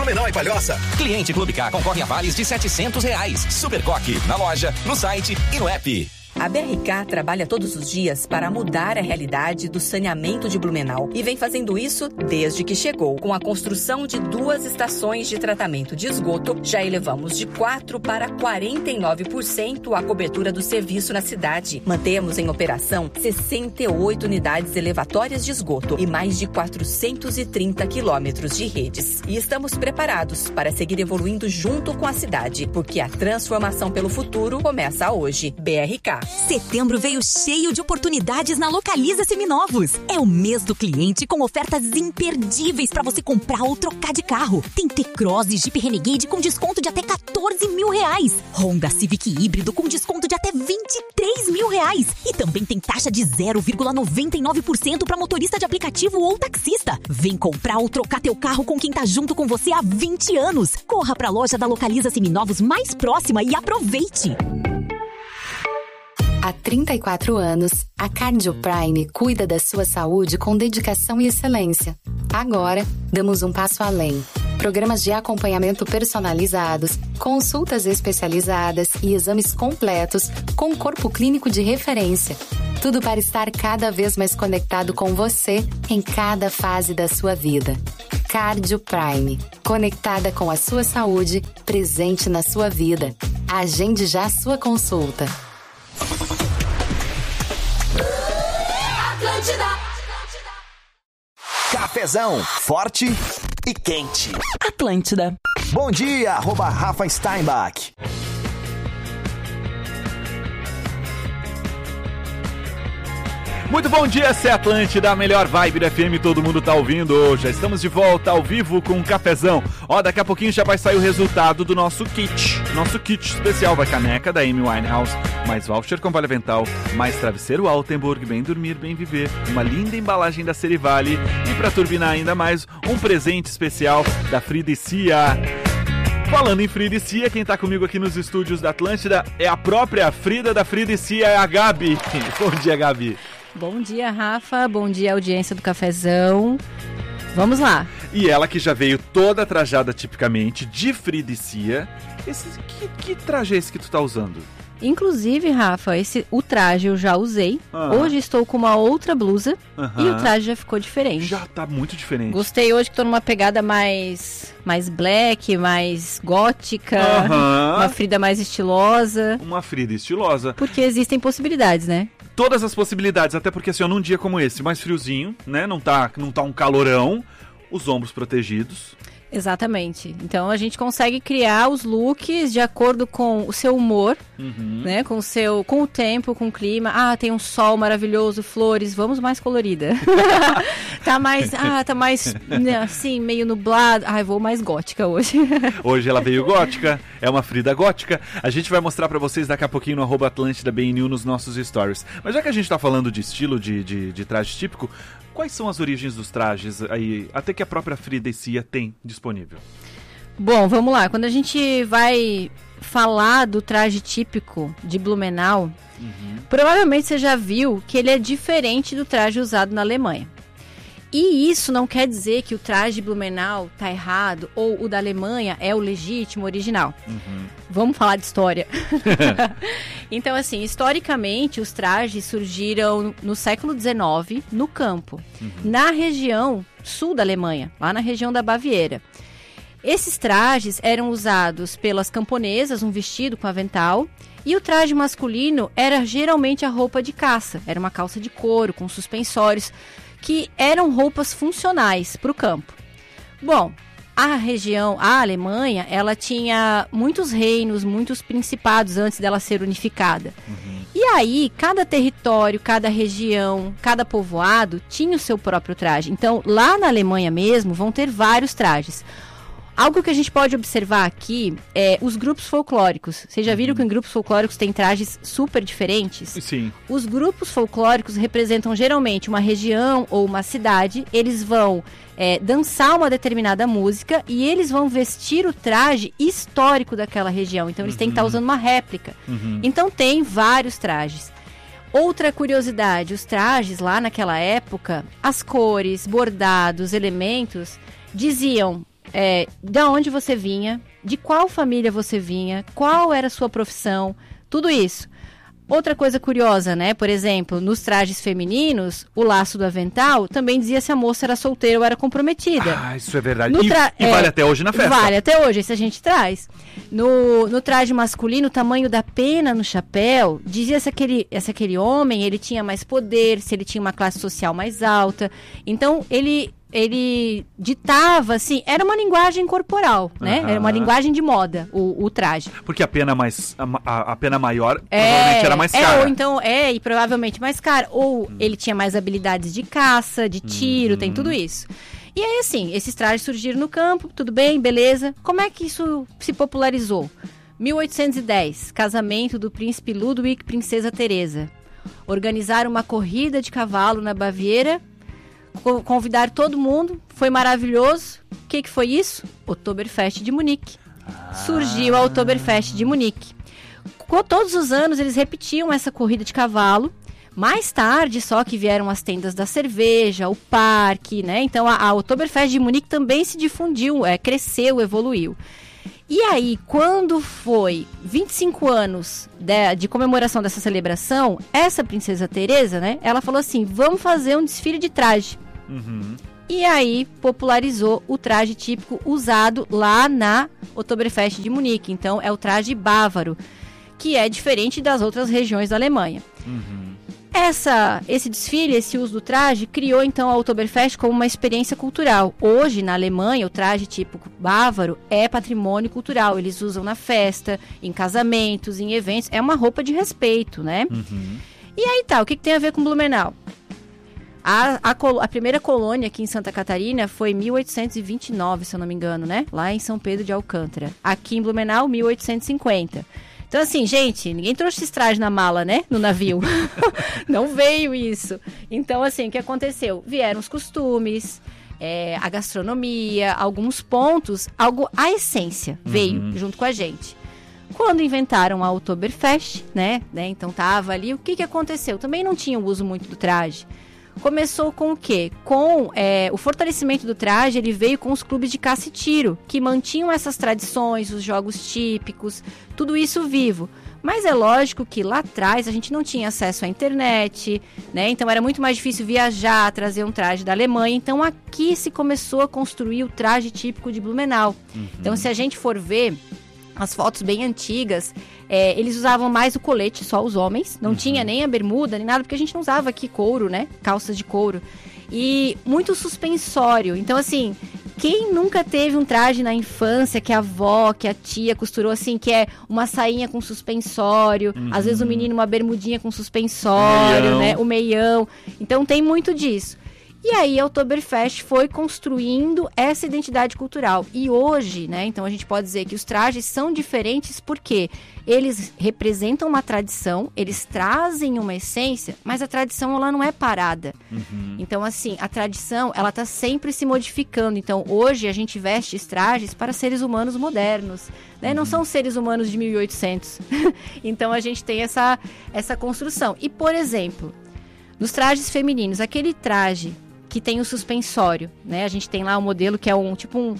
Blumenau e Palhoça. Cliente Clube K concorre a vales de R$700. Super Coque, na loja, no site e no app. A BRK trabalha todos os dias para mudar a realidade do saneamento de Blumenau e vem fazendo isso desde que chegou. Com a construção de 2 estações de tratamento de esgoto, já elevamos de 4% para 49% a cobertura do serviço na cidade. Mantemos em operação 68 unidades elevatórias de esgoto e mais de 430 quilômetros de redes. E estamos preparados para seguir evoluindo junto com a cidade, porque a transformação pelo futuro começa hoje. BRK. Setembro veio cheio de oportunidades na Localiza Seminovos. É o mês do cliente com ofertas imperdíveis para você comprar ou trocar de carro. Tem T-Cross e Jeep Renegade com desconto de até R$14 mil. Honda Civic híbrido com desconto de até R$23 mil. E também tem taxa de 0,99% para motorista de aplicativo ou taxista. Vem comprar ou trocar teu carro com quem tá junto com você há 20 anos. Corra para a loja da Localiza Seminovos mais próxima e aproveite. Há 34 anos, a Cardio Prime cuida da sua saúde com dedicação e excelência. Agora, damos um passo além. Programas de acompanhamento personalizados, consultas especializadas e exames completos com corpo clínico de referência. Tudo para estar cada vez mais conectado com você em cada fase da sua vida. Cardio Prime. Conectada com a sua saúde, presente na sua vida. Agende já a sua consulta. Atlântida. Cafezão, forte e quente. Atlântida. Bom dia, @Rafa Steinbach. Muito bom dia, essa é a Atlântida, a melhor vibe da FM, todo mundo tá ouvindo. Já estamos de volta ao vivo com um cafezão. Ó, daqui a pouquinho já vai sair o resultado do nosso kit. Nosso kit especial vai caneca da Amy Winehouse, mais voucher com Vale Avental, mais travesseiro Altenburg, bem dormir, bem viver, uma linda embalagem da Serivale e pra turbinar ainda mais, um presente especial da Frida e Cia. Falando em Frida e Cia, quem tá comigo aqui nos estúdios da Atlântida é a própria Frida da Frida e Cia, é a Gabi. Bom dia, Gabi. Bom dia, Rafa. Bom dia, audiência do Cafezão. Vamos lá. E ela que já veio toda trajada tipicamente de Frida e Cia. Que traje é esse que tu tá usando? Inclusive, Rafa, o traje eu já usei. Hoje estou com uma outra blusa e o traje já ficou diferente. Já tá muito diferente. Gostei hoje que tô numa pegada mais black, mais gótica, uma Frida mais estilosa. Uma Frida estilosa. Porque existem possibilidades, né? Todas as possibilidades, até porque assim, num dia como esse, mais friozinho, né? Não tá um calorão, os ombros protegidos. Exatamente. Então a gente consegue criar os looks de acordo com o seu humor, né? Com o tempo, com o clima. Ah, tem um sol maravilhoso, flores, vamos mais colorida. tá mais, né, assim, meio nublado. Ai, vou mais gótica hoje. Hoje ela veio gótica, é uma Frida gótica. A gente vai mostrar pra vocês daqui a pouquinho no @AtlântidaBNU nos nossos stories. Mas já que a gente tá falando de estilo, de traje típico, quais são as origens dos trajes aí, até que a própria Frida e Cia tem disponível? Bom, vamos lá. Quando a gente vai falar do traje típico de Blumenau, provavelmente você já viu que ele é diferente do traje usado na Alemanha. E isso não quer dizer que o traje de Blumenau tá errado ou o da Alemanha é o legítimo, original. Vamos falar de história. Então, assim, historicamente, os trajes surgiram no século XIX, no campo, na região sul da Alemanha, lá na região da Baviera. Esses trajes eram usados pelas camponesas, um vestido com avental, e o traje masculino era geralmente a roupa de caça. Era uma calça de couro com suspensórios, que eram roupas funcionais para o campo. Bom, a Alemanha, ela tinha muitos reinos, muitos principados antes dela ser unificada. E aí, cada território, cada região, cada povoado tinha o seu próprio traje. Então, lá na Alemanha mesmo, vão ter vários trajes. Algo que a gente pode observar aqui é os grupos folclóricos. Vocês já viram que em grupos folclóricos tem trajes super diferentes? Sim. Os grupos folclóricos representam geralmente uma região ou uma cidade. Eles vão dançar uma determinada música e eles vão vestir o traje histórico daquela região. Então eles têm que estar usando uma réplica. Então tem vários trajes. Outra curiosidade, os trajes lá naquela época, as cores, bordados, elementos, diziam de onde você vinha, de qual família você vinha, qual era a sua profissão, tudo isso. Outra coisa curiosa, né? Por exemplo, nos trajes femininos, o laço do avental também dizia se a moça era solteira ou era comprometida. Ah, isso é verdade. E vale até hoje na festa. Vale até hoje, isso a gente traz. No traje masculino, o tamanho da pena no chapéu dizia se aquele homem ele tinha mais poder, se ele tinha uma classe social mais alta. Então, ele ditava, assim, era uma linguagem corporal, né? Era uma linguagem de moda, o traje. Porque a pena maior provavelmente era mais cara. Ou então, e provavelmente mais cara. Ou ele tinha mais habilidades de caça, de tiro, tem tudo isso. E aí, assim, esses trajes surgiram no campo, tudo bem, beleza. Como é que isso se popularizou? 1810, casamento do príncipe Ludwig e princesa Teresa. Organizaram uma corrida de cavalo na Baviera, convidar todo mundo, foi maravilhoso. O que foi isso? Oktoberfest de Munique. Surgiu a Oktoberfest de Munique. Todos os anos eles repetiam essa corrida de cavalo. Mais tarde só que vieram as tendas da cerveja, o parque, né? Então a Oktoberfest de Munique também se difundiu, cresceu, evoluiu. E aí, quando foi 25 anos de comemoração dessa celebração, essa princesa Teresa, né? Ela falou assim, vamos fazer um desfile de traje. E aí, popularizou o traje típico usado lá na Oktoberfest de Munique. Então, é o traje bávaro, que é diferente das outras regiões da Alemanha. Esse desfile, esse uso do traje, criou então a Oktoberfest como uma experiência cultural. Hoje, na Alemanha, o traje típico bávaro é patrimônio cultural. Eles usam na festa, em casamentos, em eventos. É uma roupa de respeito, né? E aí o que tem a ver com Blumenau? A primeira colônia aqui em Santa Catarina foi em 1829, se eu não me engano, né? Lá em São Pedro de Alcântara. Aqui em Blumenau, 1850. Então, assim, gente, ninguém trouxe esses trajes na mala, né? No navio. Não veio isso. Então, assim, o que aconteceu? Vieram os costumes, a gastronomia, alguns pontos, a essência veio junto com a gente. Quando inventaram a Oktoberfest, né? Então, tava ali, o que aconteceu? Também não tinha o uso muito do traje. Começou com o quê? Com o fortalecimento do traje, ele veio com os clubes de caça e tiro, que mantinham essas tradições, os jogos típicos, tudo isso vivo. Mas é lógico que lá atrás a gente não tinha acesso à internet, né? Então era muito mais difícil viajar, trazer um traje da Alemanha. Então aqui se começou a construir o traje típico de Blumenau. Então se a gente for ver as fotos bem antigas, eles usavam mais o colete, só os homens. Não tinha nem a bermuda, nem nada, porque a gente não usava aqui couro, né? Calças de couro. E muito suspensório. Então, assim, quem nunca teve um traje na infância que a avó, que a tia costurou, assim, que é uma sainha com suspensório, às vezes o menino uma bermudinha com suspensório, né? O meião. Então, tem muito disso. E aí a Oktoberfest foi construindo essa identidade cultural. E hoje, né, então a gente pode dizer que os trajes são diferentes porque eles representam uma tradição, eles trazem uma essência, mas a tradição ela não é parada. Então, assim, a tradição ela está sempre se modificando. Então, hoje a gente veste esses trajes para seres humanos modernos, né? Não são seres humanos de 1800. Então, a gente tem essa construção. E, por exemplo, nos trajes femininos, aquele traje que tem o suspensório, né? A gente tem lá um modelo que é um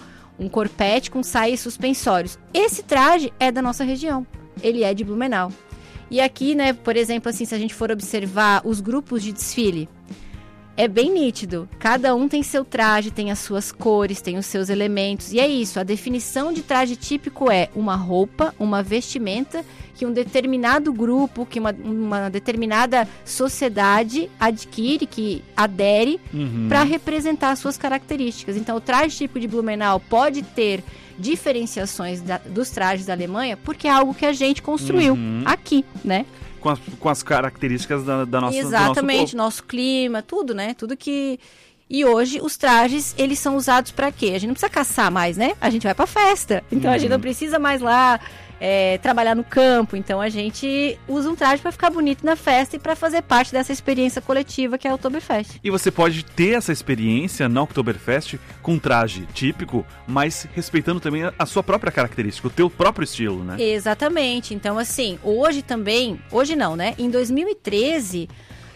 corpete com saias suspensórios. Esse traje é da nossa região, ele é de Blumenau. E aqui, né, por exemplo, assim, se a gente for observar os grupos de desfile, é bem nítido. Cada um tem seu traje, tem as suas cores, tem os seus elementos. E é isso, a definição de traje típico é uma roupa, uma vestimenta que um determinado grupo, que uma determinada sociedade adquire, que adere para representar as suas características. Então, o traje típico de Blumenau pode ter diferenciações dos trajes da Alemanha porque é algo que a gente construiu aqui, né? Com as características da nossa Exatamente, nosso clima, tudo, né? Tudo que... E hoje os trajes, eles são usados para quê? A gente não precisa caçar mais, né? A gente vai pra festa. Então a gente não precisa mais lá trabalhar no campo. Então a gente usa um traje para ficar bonito na festa e para fazer parte dessa experiência coletiva que é a Oktoberfest. E você pode ter essa experiência na Oktoberfest com traje típico, mas respeitando também a sua própria característica, o teu próprio estilo, né? Exatamente. Então, assim, hoje não, né? Em 2013...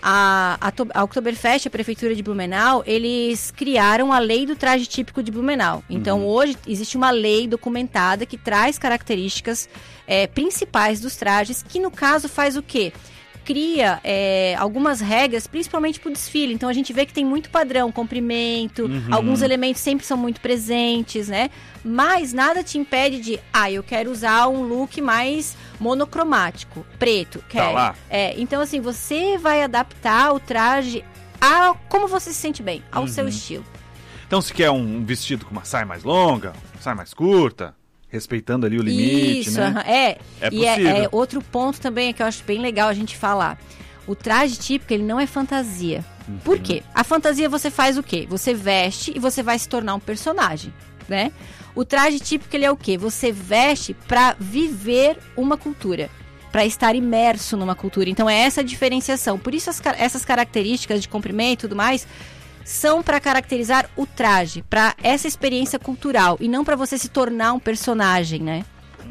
A Oktoberfest, a Prefeitura de Blumenau, eles criaram a lei do traje típico de Blumenau. Então, hoje, existe uma lei documentada que traz características principais dos trajes, que no caso faz o quê? Cria algumas regras, principalmente para o desfile. Então, a gente vê que tem muito padrão, comprimento, alguns elementos sempre são muito presentes, né? Mas nada te impede de, eu quero usar um look mais monocromático, preto, quero. Tá lá. Então, assim, você vai adaptar o traje a como você se sente bem, ao seu estilo. Então, se quer um vestido com uma saia mais longa, saia mais curta, respeitando ali o limite, isso, né? É possível. Outro ponto também que eu acho bem legal a gente falar. O traje típico, ele não é fantasia. Por quê? A fantasia você faz o quê? Você veste e você vai se tornar um personagem, né? O traje típico, ele é o quê? Você veste para viver uma cultura, para estar imerso numa cultura. Então, é essa a diferenciação. Por isso, essas características de comprimento e tudo mais são para caracterizar o traje, para essa experiência cultural, e não para você se tornar um personagem, né?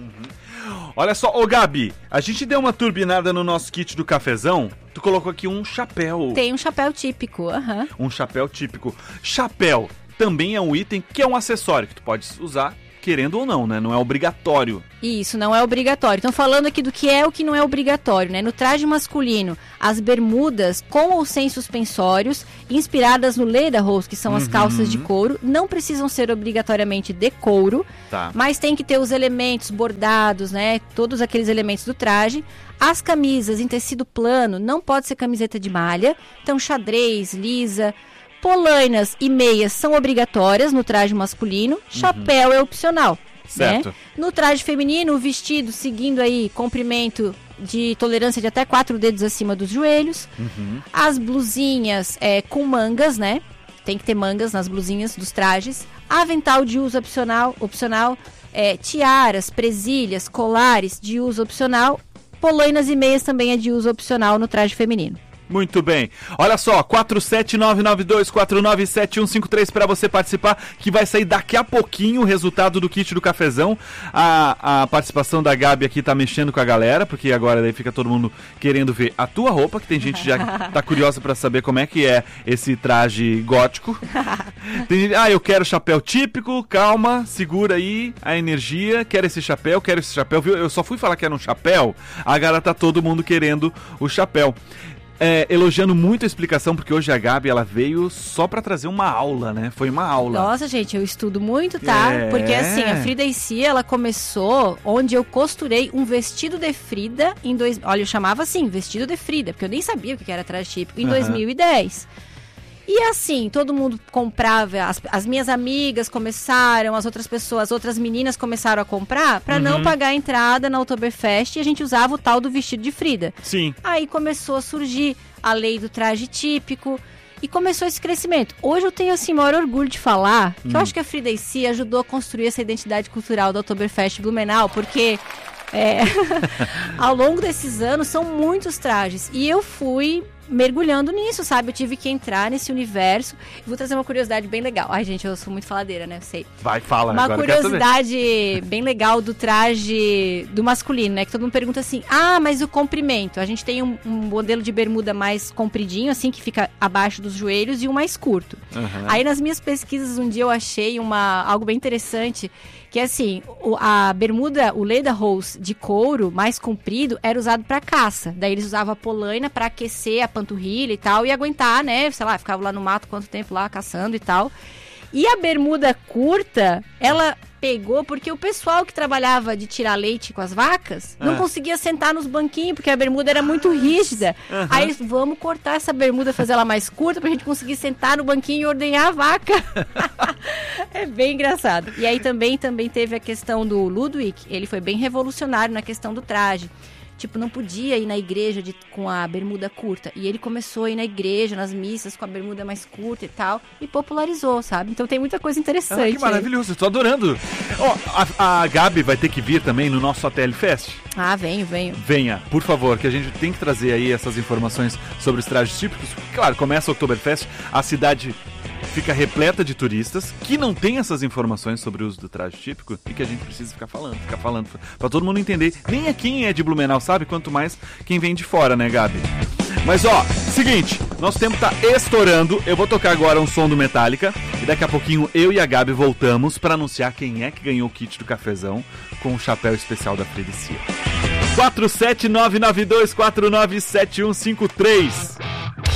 Olha só, Gabi, a gente deu uma turbinada no nosso kit do cafezão, tu colocou aqui um chapéu. Tem um chapéu típico, Um chapéu típico. Chapéu também é um item que é um acessório que tu pode usar querendo ou não, né? Não é obrigatório. Isso, não é obrigatório. Então, falando aqui do que é o que não é obrigatório, né? No traje masculino, as bermudas com ou sem suspensórios, inspiradas no lederhosen, que são as calças de couro, não precisam ser obrigatoriamente de couro, mas tem que ter os elementos bordados, né? Todos aqueles elementos do traje. As camisas em tecido plano, não pode ser camiseta de malha, então xadrez, lisa. Polainas e meias são obrigatórias no traje masculino, chapéu é opcional. Certo. Né? No traje feminino, o vestido seguindo aí comprimento de tolerância de até 4 dedos acima dos joelhos. As blusinhas com mangas, né? Tem que ter mangas nas blusinhas dos trajes. Avental de uso opcional, tiaras, presilhas, colares de uso opcional. Polainas e meias também é de uso opcional no traje feminino. Muito bem. Olha só, 47992497153 para você participar, que vai sair daqui a pouquinho o resultado do kit do cafezão. A participação da Gabi aqui tá mexendo com a galera, porque agora daí fica todo mundo querendo ver a tua roupa, que tem gente já que tá curiosa para saber como é que é esse traje gótico. Tem gente, eu quero chapéu típico, calma, segura aí a energia, quero esse chapéu, viu? Eu só fui falar que era um chapéu, agora tá todo mundo querendo o chapéu. Elogiando muito a explicação, porque hoje a Gabi, ela veio só pra trazer uma aula, né? Foi uma aula. Nossa, gente, eu estudo muito, tá? Porque assim, a Frida e Cia, ela começou onde eu costurei um vestido de Frida olha, eu chamava assim, vestido de Frida, porque eu nem sabia o que era traje típico, em 2010. E assim, todo mundo comprava, as minhas amigas começaram, as outras meninas começaram a comprar pra não pagar a entrada na Oktoberfest, e a gente usava o tal do vestido de Frida. Sim. Aí começou a surgir a lei do traje típico e começou esse crescimento. Hoje eu tenho, assim, o maior orgulho de falar que eu acho que a Frida e Cia ajudou a construir essa identidade cultural da Oktoberfest Blumenau, porque ao longo desses anos são muitos trajes, e eu fui mergulhando nisso, sabe? Eu tive que entrar nesse universo. Vou trazer uma curiosidade bem legal. Ai, gente, eu sou muito faladeira, né? Eu sei. Vai, fala. Uma agora curiosidade bem legal do traje do masculino, né? Que todo mundo pergunta assim, mas o comprimento? A gente tem um modelo de bermuda mais compridinho, assim, que fica abaixo dos joelhos, e um mais curto. Aí, nas minhas pesquisas, um dia eu achei algo bem interessante, que assim, a bermuda, o lederhosen de couro mais comprido era usado para caça. Daí eles usavam a polaina para aquecer a panturrilha e tal, e aguentar, né? Sei lá, ficava lá no mato quanto tempo lá caçando e tal. E a bermuda curta, ela pegou porque o pessoal que trabalhava de tirar leite com as vacas não conseguia sentar nos banquinhos, porque a bermuda era muito rígida. Aí eles, vamos cortar essa bermuda, fazer ela mais curta pra gente conseguir sentar no banquinho e ordenhar a vaca. É bem engraçado. E aí também teve a questão do Ludwig, ele foi bem revolucionário na questão do traje. Tipo, não podia ir na igreja com a bermuda curta. E ele começou a ir na igreja, nas missas, com a bermuda mais curta e tal. E popularizou, sabe? Então tem muita coisa interessante. Que maravilhoso, eu tô adorando. A Gabi vai ter que vir também no nosso ATL Fest. Venho. Venha, por favor, que a gente tem que trazer aí essas informações sobre os trajes típicos. Claro, começa o Oktoberfest, a cidade fica repleta de turistas que não tem essas informações sobre o uso do traje típico, e que a gente precisa ficar falando pra todo mundo entender. Nem é quem é de Blumenau sabe, quanto mais quem vem de fora, né, Gabi? Mas ó, seguinte, nosso tempo tá estourando. Eu vou tocar agora um som do Metallica e daqui a pouquinho eu e a Gabi voltamos pra anunciar quem é que ganhou o kit do cafezão com o chapéu especial da Felicia. 47992497153.